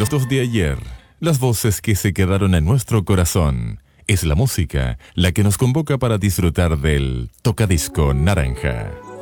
los dos de ayer, las voces que se quedaron en nuestro corazón. Es la música la que nos convoca para disfrutar del Tocadisco Naranja.